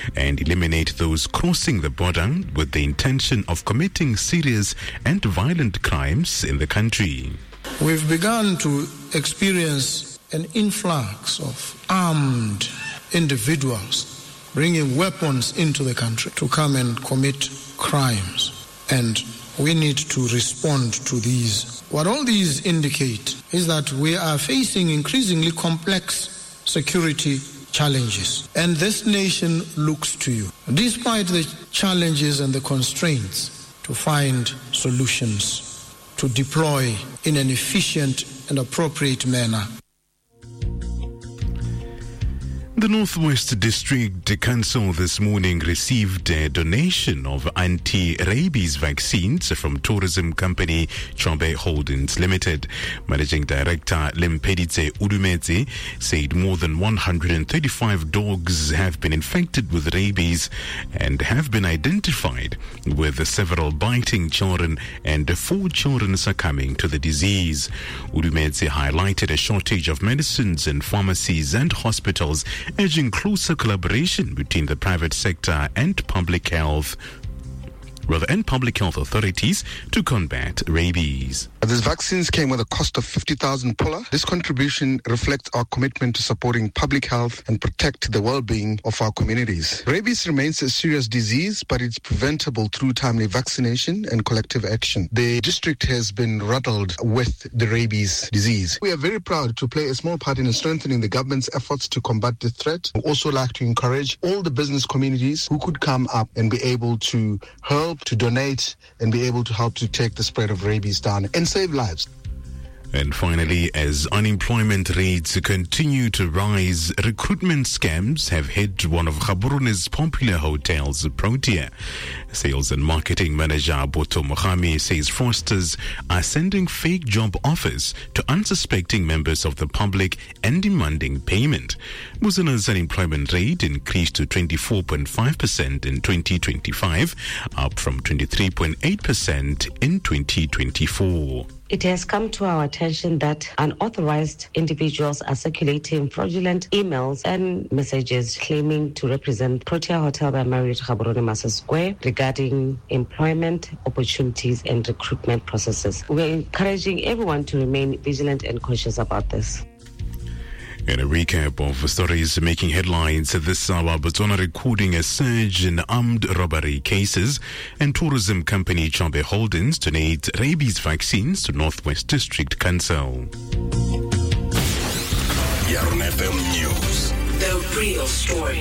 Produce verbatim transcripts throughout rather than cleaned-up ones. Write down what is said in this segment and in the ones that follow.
and eliminate those crossing the border with the intention of committing serious and violent crimes in the country. We've begun to experience an influx of armed individuals bringing weapons into the country to come and commit crimes. And we need to respond to these. What all these indicate is that we are facing increasingly complex security challenges. And this nation looks to you, despite the challenges and the constraints, to find solutions, to deploy in an efficient and appropriate manner. The North West District Council this morning received a donation of anti-rabies vaccines from tourism company Chobe Holdings Limited. Managing Director Limpeditse Udumetse said more than one hundred thirty-five dogs have been infected with rabies and have been identified, with several biting children and four children succumbing to the disease. Udumetse highlighted a shortage of medicines in pharmacies and hospitals, urging closer collaboration between the private sector and public health rather and public health authorities to combat rabies. These vaccines came with a cost of fifty thousand pula. This contribution reflects our commitment to supporting public health and protect the well-being of our communities. Rabies remains a serious disease, but it's preventable through timely vaccination and collective action. The district has been riddled with the rabies disease. We are very proud to play a small part in strengthening the government's efforts to combat the threat. We also like to encourage all the business communities who could come up and be able to help, to donate, and be able to help to take the spread of rabies down and save lives. And finally, as unemployment rates continue to rise, recruitment scams have hit one of Gaborene's popular hotels, Protea. Sales and marketing manager Boto Mohami says fraudsters are sending fake job offers to unsuspecting members of the public and demanding payment. Muzuna's unemployment rate increased to twenty-four point five percent in twenty twenty-five, up from twenty-three point eight percent in twenty twenty-four. It has come to our attention that unauthorized individuals are circulating fraudulent emails and messages claiming to represent Protea Hotel by Marriott Gaborone Massa Square regarding employment opportunities and recruitment processes. We're encouraging everyone to remain vigilant and cautious about this. In a recap of stories making headlines this hour, Botswana recording a surge in armed robbery cases, and tourism company Chobe Holdings donate rabies vaccines to Northwest District Council. Yarn F M News. The real story.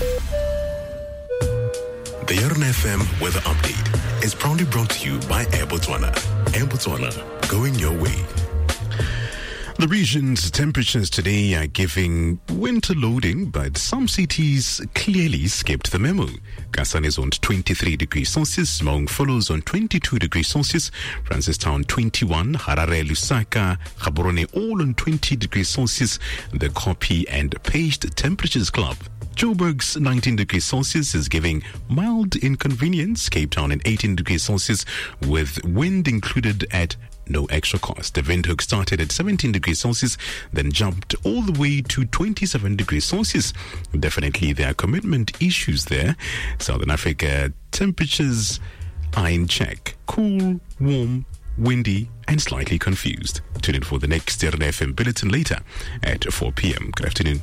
The Yarn F M Weather Update is proudly brought to you by Air Botswana. Air Botswana, going your way. The region's temperatures today are giving winter loading, but some cities clearly skipped the memo. Kasane is on twenty-three degrees Celsius, Maung follows on twenty-two degrees Celsius, Francistown twenty-one, Harare, Lusaka, Gaborone all on twenty degrees Celsius, the Kopi and Paste Temperatures Club. Joburg's nineteen degrees Celsius is giving mild inconvenience, Cape Town at eighteen degrees Celsius with wind included at no extra cost. The Windhoek started at seventeen degrees Celsius, then jumped all the way to twenty-seven degrees Celsius. Definitely there are commitment issues there. Southern Africa temperatures are in check. Cool, warm, windy, and slightly confused. Tune in for the next Yarn F M bulletin later at four p.m. Good afternoon.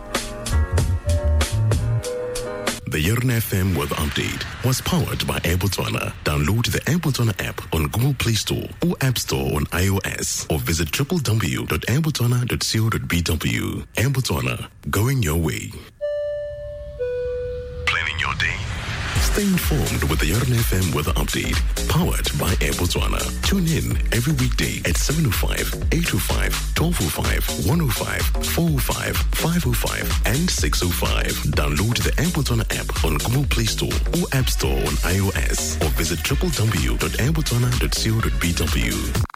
The Yarn F M Weather Update was powered by Air Botswana. Download the Air Botswana app on Google Play Store or App Store on iOS, or visit w w w dot air botswana dot co dot b w. Air Botswana, going your way. Planning your day? Stay informed with the Yarn F M Weather Update, powered by Air Botswana. Tune in every weekday at seven oh five, eight oh five, twelve oh five, one oh five, four oh five, five oh five, and six oh five. Download the Air Botswana app on Google Play Store or App Store on iOS, or visit w w w dot air botswana dot co dot b w.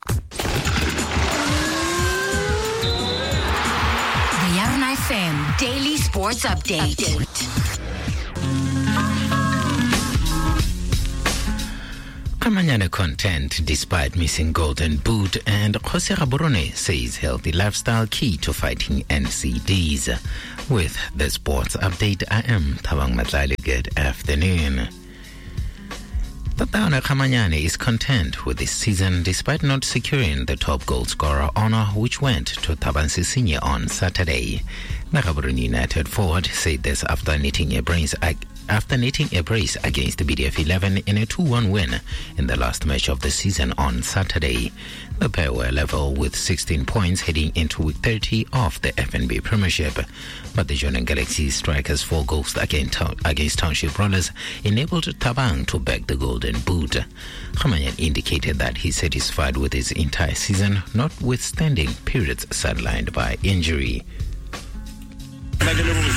The Yarn F M Daily Sports Update. Update. Kamanyane content despite missing Golden Boot, and Jose Gaborone says healthy lifestyle key to fighting N C Ds. With the sports update, I am Thabang Matlali. Good afternoon. Tataona Kamanyane is content with this season despite not securing the top goal scorer honor, which went to Thabansi Senior on Saturday. The Gaborone United forward said this after knitting a brace after knitting a brace against the B D F eleven in a two one win in the last match of the season on Saturday. The pair were level with sixteen points heading into week thirty of the F N B Premiership, but the Jonan Galaxy strikers' four goals against, against Township Rollers enabled Thabang to bag the Golden Boot. Khamanyan indicated that he's satisfied with his entire season, notwithstanding periods sidelined by injury. I think I need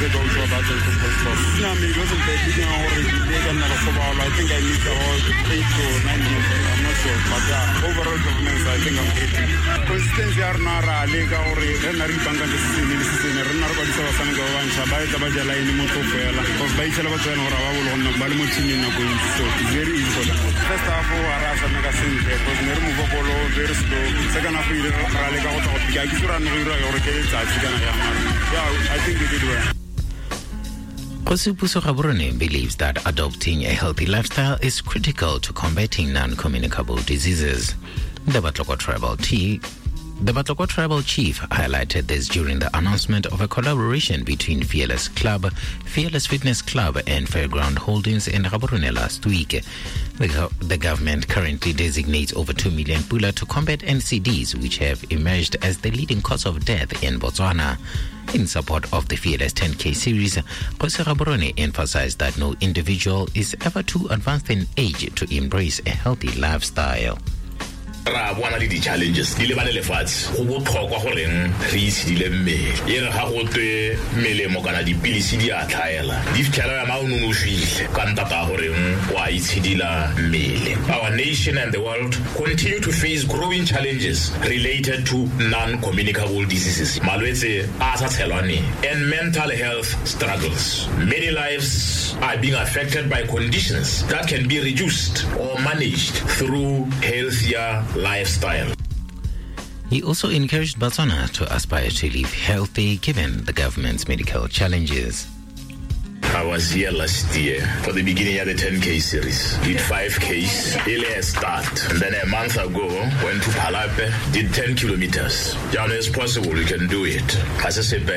about eight to nine years. I'm not sure, but uh, overall performance, I think I'm pretty. Consistency are not a lega or a renary bank and the season, a renary bank of Sango and Shabai, the Bajala in Motofela, because by Chalabatan or Raul on the Balmutin in a going, so it's very easy for them. First half, Arasa Magasin, because never move up all very slow. Second half, Ralega out of Yagisura or yeah, I think we did well. Kosipuso Gaborone believes that adopting a healthy lifestyle is critical to combating non-communicable diseases. The Batloko Tribal T The Batloko Tribal Chief highlighted this during the announcement of a collaboration between Fearless Club, Fearless Fitness Club and Fairground Holdings in Gaborone last week. The, go- the government currently designates over two million pula to combat N C Ds, which have emerged as the leading cause of death in Botswana. In support of the Fearless ten K series, Jose Gaborone emphasized that no individual is ever too advanced in age to embrace a healthy lifestyle. Ra bona le di challenges di le bana le fatshe go botlhokwa gore re itshidile mmele e re ga go twe melemo kana dipilisi di a tlhaela di fitlhela ya maunong o file ka ntata gore wa itshidila mmele. Our nation and the world continue to face growing challenges related to non-communicable diseases, malwetse a sa tshelwane, and mental health struggles. Many lives are being affected by conditions that can be reduced or managed through healthier lifestyle. He also encouraged Botswana to aspire to live healthy given the government's medical challenges. I was here last year for the beginning of the ten K series. Did five Ks, earlier start. And then a month ago, went to Palape, did ten kilometers. Jano is possible, you can do it. As I said,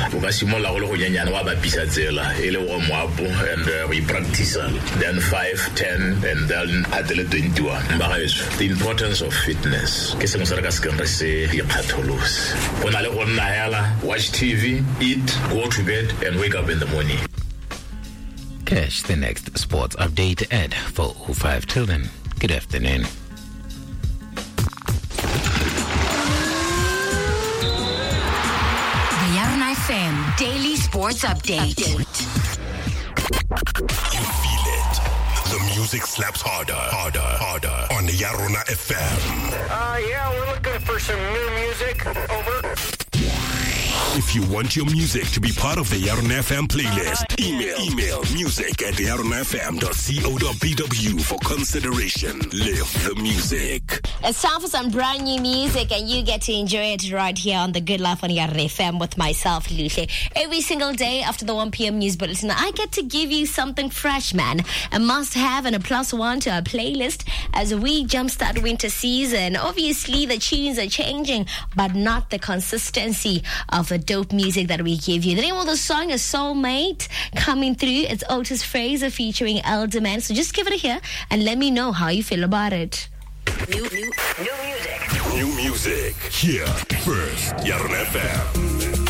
and uh, we practice. Then five, ten, and then athlete twenty-two. The importance of fitness. Watch T V, eat, go to bed, and wake up in the morning. Catch the next sports update at four oh five till then. Good afternoon. The Yarna F M Daily Sports Update. You feel it. The music slaps harder, harder, harder on the Yarona F M. Uh, yeah, we're looking for some new music. Over. If you want your music to be part of the Yarona F M playlist, email email music at yarona f m dot co dot b w for consideration. Live the music. It's time for some brand new music, and you get to enjoy it right here on The Good Life on Yarona F M with myself, Luhle. Every single day after the one p.m. news bulletin, I get to give you something fresh, man. A must-have and a plus one to our playlist as we jumpstart winter season. Obviously, the tunes are changing, but not the consistency of the dope music that we give you. The name of the song is Soulmate. Coming through, it's Otis Fraser featuring Elderman. So just give it a hear and let me know how you feel about it. New, new, new music. New music. Here first, Yarona F M.